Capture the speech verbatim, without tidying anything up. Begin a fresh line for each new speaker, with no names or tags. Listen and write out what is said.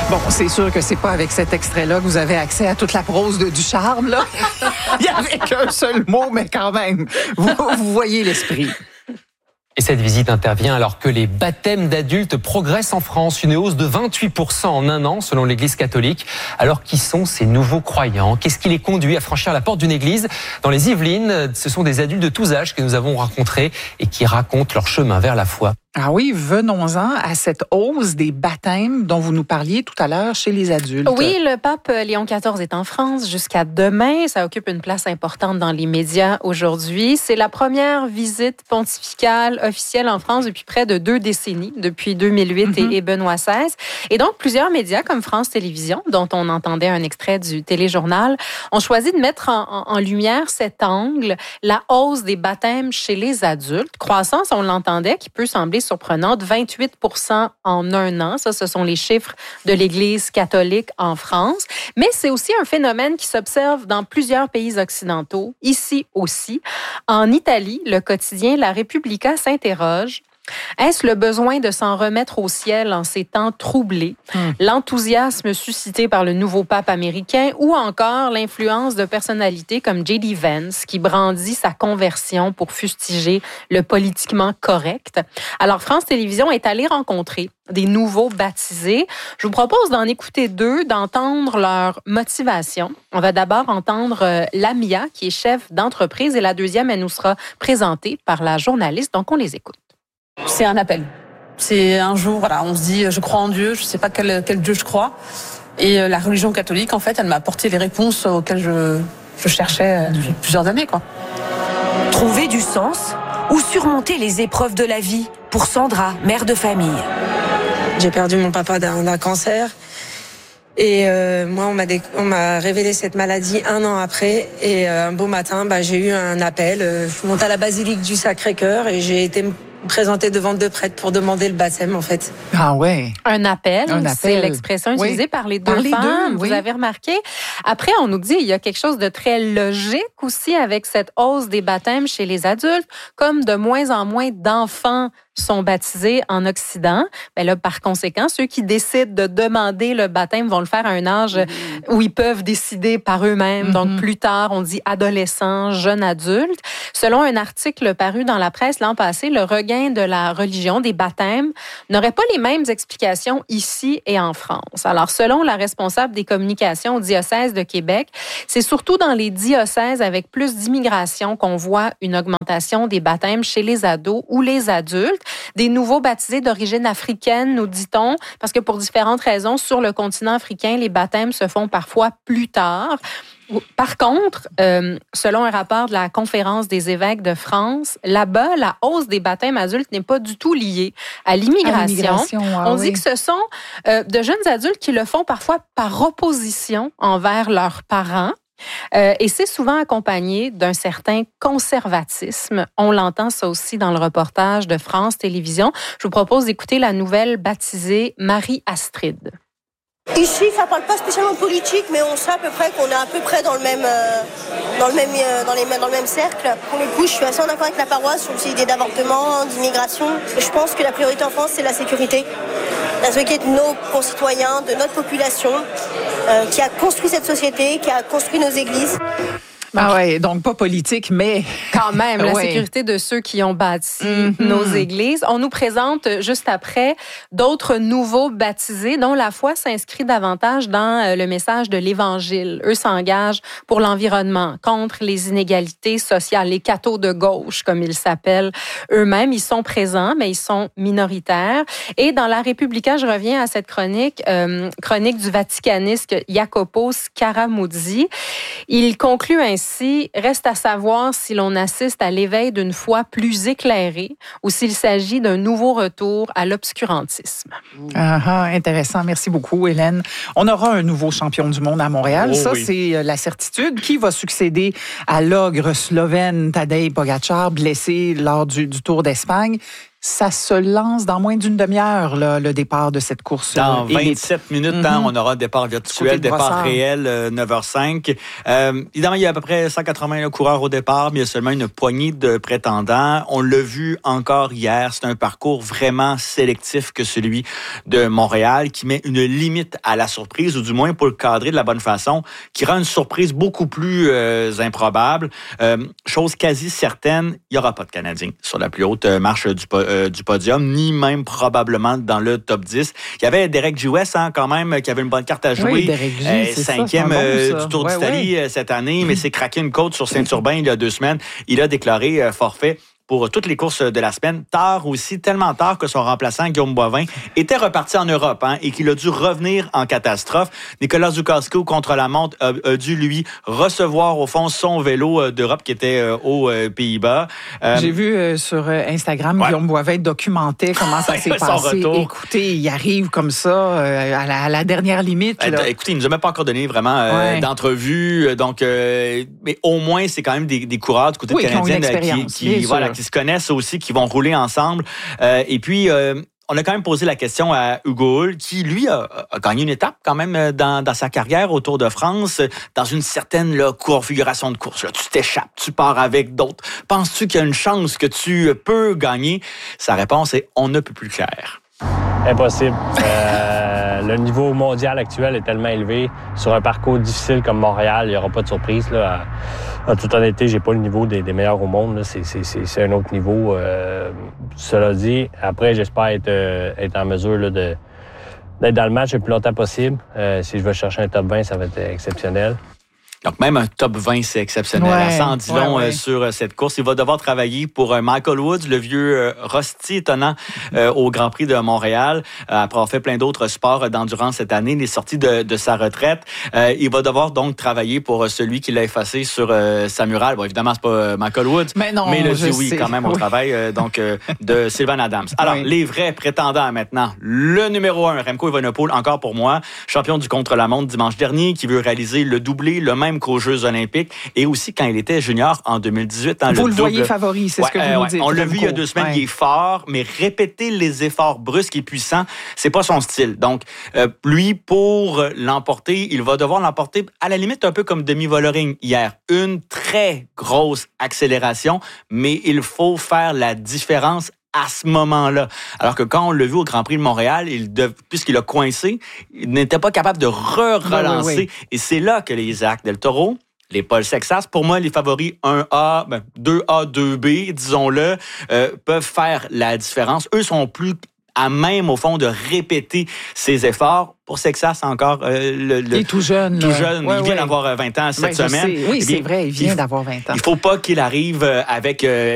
Bon, c'est sûr que c'est pas avec cet extrait-là que vous avez accès à toute la prose de Ducharme, là. Il y avait qu'un seul mot, mais quand même, vous, vous voyez l'esprit.
Et cette visite intervient alors que les baptêmes d'adultes progressent en France, une hausse de vingt-huit pour cent en un an selon l'Église catholique. Alors qui sont ces nouveaux croyants? Qu'est-ce qui les conduit à franchir la porte d'une église? Dans les Yvelines, ce sont des adultes de tous âges que nous avons rencontrés et qui racontent leur chemin vers la foi.
Ah oui, venons-en à cette hausse des baptêmes dont vous nous parliez tout à l'heure chez les adultes.
Oui, le pape Léon quatorze est en France jusqu'à demain. Ça occupe une place importante dans les médias aujourd'hui. C'est la première visite pontificale officielle en France depuis près de deux décennies, depuis deux mille huit mm-hmm. et, et Benoît seize. Et donc, plusieurs médias comme France Télévisions, dont on entendait un extrait du téléjournal, ont choisi de mettre en, en, en lumière cet angle, la hausse des baptêmes chez les adultes. Croissance, on l'entendait, qui peut sembler surprenante, vingt-huit pour cent en un an. Ça, ce sont les chiffres de l'Église catholique en France. Mais c'est aussi un phénomène qui s'observe dans plusieurs pays occidentaux, ici aussi. En Italie, le quotidien La Repubblica s'interroge. Est-ce le besoin de s'en remettre au ciel en ces temps troublés, hum. l'enthousiasme suscité par le nouveau pape américain ou encore l'influence de personnalités comme J D Vance qui brandit sa conversion pour fustiger le politiquement correct? Alors, France Télévisions est allée rencontrer des nouveaux baptisés. Je vous propose d'en écouter deux, d'entendre leur motivation. On va d'abord entendre euh, Lamia, qui est chef d'entreprise, et la deuxième, elle nous sera présentée par la journaliste, donc on les écoute.
C'est un appel. C'est un jour, voilà, on se dit, je crois en Dieu, je ne sais pas quel, quel Dieu je crois. Et la religion catholique, en fait, elle m'a apporté les réponses auxquelles je, je cherchais depuis plusieurs années, quoi.
Trouver du sens ou surmonter les épreuves de la vie pour Sandra, mère de famille.
J'ai perdu mon papa d'un, d'un cancer. Et euh, moi, on m'a, dé- on m'a révélé cette maladie un an après. Et euh, un beau matin, bah, j'ai eu un appel. Je suis montée à la basilique du Sacré-Cœur et j'ai été présentée devant deux prêtres pour demander le baptême, en fait.
Ah ouais.
Un appel,
un appel.
C'est l'expression utilisée oui. par les deux
par les
femmes,
deux, oui.
vous avez remarqué. Après, on nous dit il y a quelque chose de très logique aussi avec cette hausse des baptêmes chez les adultes, comme de moins en moins d'enfants sont baptisés en Occident. Ben là, par conséquent, ceux qui décident de demander le baptême vont le faire à un âge mmh. où ils peuvent décider par eux-mêmes. Mmh. Donc, plus tard, on dit adolescent, jeune adulte. Selon un article paru dans la presse l'an passé, le regain de la religion, des baptêmes, n'aurait pas les mêmes explications ici et en France. Alors, selon la responsable des communications au diocèse de Québec, c'est surtout dans les diocèses avec plus d'immigration qu'on voit une augmentation des baptêmes chez les ados ou les adultes. Des nouveaux baptisés d'origine africaine, nous dit-on, parce que pour différentes raisons, sur le continent africain, les baptêmes se font parfois plus tard. Par contre, euh, selon un rapport de la Conférence des évêques de France, là-bas, la hausse des baptêmes adultes n'est pas du tout liée à l'immigration. À l'immigration ah, On oui. dit que ce sont euh, de jeunes adultes qui le font parfois par opposition envers leurs parents. Euh, et c'est souvent accompagné d'un certain conservatisme. On l'entend ça aussi dans le reportage de France Télévisions. Je vous propose d'écouter la nouvelle baptisée Marie-Astrid.
Ici, ça parle pas spécialement politique, mais on sait à peu près qu'on est à peu près dans le même, euh, dans le même, euh, dans les, dans le même cercle. Pour le coup, je suis assez en accord avec la paroisse sur ces idées d'avortement, d'immigration. Et je pense que la priorité en France, c'est la sécurité. La sécurité de nos concitoyens, de notre population, euh, qui a construit cette société, qui a construit nos églises.
Ah ouais, donc pas politique, mais
quand même la
ouais.
sécurité de ceux qui ont bâti mm-hmm. nos églises. On nous présente juste après d'autres nouveaux baptisés dont la foi s'inscrit davantage dans le message de l'Évangile. Eux s'engagent pour l'environnement, contre les inégalités sociales, les cathos de gauche, comme ils s'appellent eux-mêmes. Ils sont présents, mais ils sont minoritaires. Et dans la Repubblica, je reviens à cette chronique, euh, chronique du vaticaniste Jacopo Scaramuzzi. Il conclut ainsi Ainsi, reste à savoir si l'on assiste à l'éveil d'une foi plus éclairée ou s'il s'agit d'un nouveau retour à l'obscurantisme.
Ah, ah, intéressant. Merci beaucoup, Hélène. On aura un nouveau champion du monde à Montréal.
Oh,
Ça,
oui.
c'est la certitude. Qui va succéder à l'ogre slovène Tadej Pogačar, blessé lors du, du Tour d'Espagne? Ça se lance dans moins d'une demi-heure, là, le départ de cette course.
Dans
élite.
vingt-sept minutes, mm-hmm. hein, on aura un départ virtuel, départ Brossard. réel, euh, neuf heures cinq. Euh, évidemment, il y a à peu près cent quatre-vingts coureurs au départ, mais il y a seulement une poignée de prétendants. On l'a vu encore hier, c'est un parcours vraiment sélectif que celui de Montréal, qui met une limite à la surprise, ou du moins pour le cadrer de la bonne façon, qui rend une surprise beaucoup plus euh, improbable. Euh, chose quasi certaine, il n'y aura pas de Canadiens sur la plus haute marche du Euh, du podium, ni même probablement dans le top dix. Il y avait Derek Joues, hein, quand même, qui avait une bonne carte à jouer.
Oui, Derek G, euh, c'est
cinquième
ça, c'est bon,
euh, du Tour
ouais,
d'Italie
ouais.
cette année, mais s'est craqué une côte sur Saint-Urbain il y a deux semaines. Il a déclaré euh, forfait pour toutes les courses de la semaine. Tard aussi, tellement tard que son remplaçant, Guillaume Boivin, était reparti en Europe hein, et qu'il a dû revenir en catastrophe. Nicolas Zukowski, contre la montre, a, a dû, lui, recevoir, au fond, son vélo d'Europe qui était euh, aux euh, Pays-Bas.
Euh, J'ai vu euh, sur Instagram, ouais. Guillaume Boivin documentait comment ça s'est passé. Écoutez, il arrive comme ça euh, à, la, à la dernière limite. Là.
Écoutez, il ne nous a même pas encore donné vraiment euh, ouais. d'entrevue. Donc, euh, mais au moins, c'est quand même des, des coureurs du côté
oui,
canadien qui, qui, qui voilà, qui se connaissent aussi, qui vont rouler ensemble. Euh, et puis, euh, on a quand même posé la question à Hugo Hull, qui, lui, a, a gagné une étape quand même dans, dans sa carrière au Tour de France, dans une certaine là, configuration de course. Là, tu t'échappes, tu pars avec d'autres. Penses-tu qu'il y a une chance que tu peux gagner? Sa réponse est « on ne peut plus clair ».
Impossible. Euh, le niveau mondial actuel est tellement élevé. Sur un parcours difficile comme Montréal, il n'y aura pas de surprise. Là. En toute honnêteté, j'ai pas le niveau des, des meilleurs au monde. Là. C'est, c'est, c'est, c'est un autre niveau. Euh, cela dit, après, j'espère être, euh, être en mesure là, de, d'être dans le match le plus longtemps possible. Euh, si je veux chercher un top vingt, ça va être exceptionnel.
Donc, même un top vingt, c'est exceptionnel. Ouais, ça en dit long ouais, ouais. sur cette course. Il va devoir travailler pour Michael Woods, le vieux Rusty étonnant euh, au Grand Prix de Montréal. Euh, après avoir fait plein d'autres sports d'endurance cette année, il est sorti de, de sa retraite. Euh, il va devoir donc travailler pour celui qui l'a effacé sur euh, sa murale. Bon, évidemment, c'est pas Michael Woods,
mais, non,
mais il a dit oui
sais.
quand même au
oui.
travail euh, donc, euh, de Sylvain Adams. Alors, oui. les vrais prétendants maintenant. Le numéro un, Remco Evenepoel, encore pour moi, champion du contre-la-montre dimanche dernier, qui veut réaliser le doublé, le même qu'aux Jeux olympiques, et aussi quand il était junior en deux mille dix-huit. Hein,
vous
le,
le
double...
voyez favori, c'est
ouais,
ce que vous
euh,
nous
ouais.
dites.
On l'a vu il y a deux semaines, ouais. il est fort, mais répéter les efforts brusques et puissants, c'est pas son style. Donc, euh, lui, pour l'emporter, il va devoir l'emporter à la limite un peu comme Demi Vollering hier. Une très grosse accélération, mais il faut faire la différence à ce moment-là. Alors que quand on l'a vu au Grand Prix de Montréal, il dev... puisqu'il a coincé, il n'était pas capable de re-relancer. Oui, oui, oui. Et c'est là que les Isaac Del Toro, les Paul Sexas, pour moi, les favoris un A, ben, deux A, deux B, disons-le, euh, peuvent faire la différence. Eux sont plus à même, au fond, de répéter ces efforts. Pour Sexas, encore, euh, le, le,
il est tout jeune.
Tout jeune.
Ouais,
il vient
ouais.
d'avoir vingt ans cette
ben,
semaine.
Oui, eh bien, c'est vrai, il vient
il,
d'avoir vingt ans.
Il ne faut pas qu'il arrive avec... Euh,